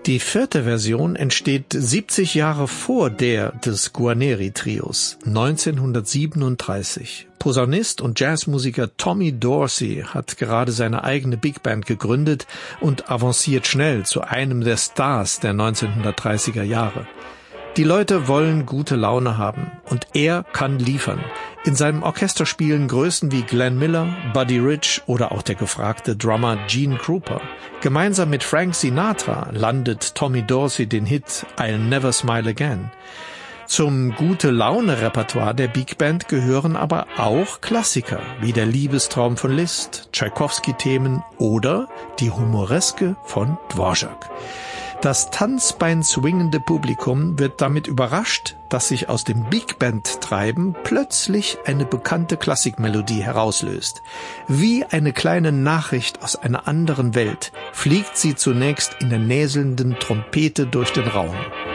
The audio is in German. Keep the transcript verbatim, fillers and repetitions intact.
Die vierte Version entsteht siebzig Jahre vor der des Guarneri-Trios, neunzehnhundertsiebenunddreißig. Posaunist und Jazzmusiker Tommy Dorsey hat gerade seine eigene Big Band gegründet und avanciert schnell zu einem der Stars der neunzehnhundertdreißiger Jahre. Die Leute wollen gute Laune haben und er kann liefern. In seinem Orchester spielen Größen wie Glenn Miller, Buddy Rich oder auch der gefragte Drummer Gene Krupa. Gemeinsam mit Frank Sinatra landet Tommy Dorsey den Hit I'll Never Smile Again. Zum Gute-Laune-Repertoire der Big Band gehören aber auch Klassiker wie der Liebestraum von Liszt, Tschaikowski-Themen oder die Humoreske von Dvorak. Das tanzbein-swingende Publikum wird damit überrascht, dass sich aus dem Big-Band-Treiben plötzlich eine bekannte Klassikmelodie herauslöst. Wie eine kleine Nachricht aus einer anderen Welt fliegt sie zunächst in der näselnden Trompete durch den Raum.